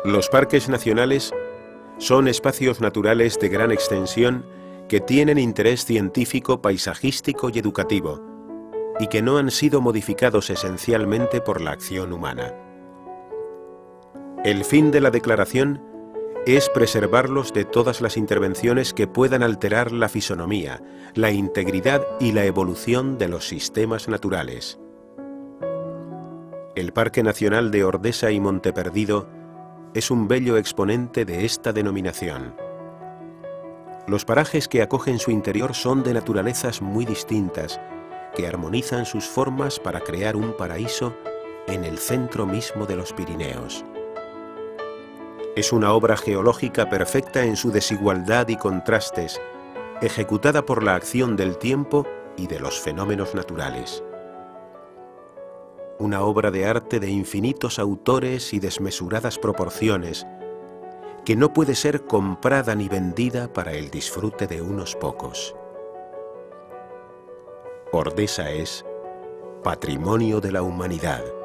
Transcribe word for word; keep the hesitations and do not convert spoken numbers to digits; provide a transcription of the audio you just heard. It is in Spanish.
Los parques nacionales son espacios naturales de gran extensión que tienen interés científico, paisajístico y educativo, y que no han sido modificados esencialmente por la acción humana. El fin de la declaración es preservarlos de todas las intervenciones que puedan alterar la fisonomía, la integridad y la evolución de los sistemas naturales. El Parque Nacional de Ordesa y Monte Perdido es un bello exponente de esta denominación. Los parajes que acogen su interior son de naturalezas muy distintas, que armonizan sus formas para crear un paraíso en el centro mismo de los Pirineos. Es una obra geológica perfecta en su desigualdad y contrastes, ejecutada por la acción del tiempo y de los fenómenos naturales. Una obra de arte de infinitos autores y desmesuradas proporciones, que no puede ser comprada ni vendida para el disfrute de unos pocos. Ordesa es patrimonio de la humanidad.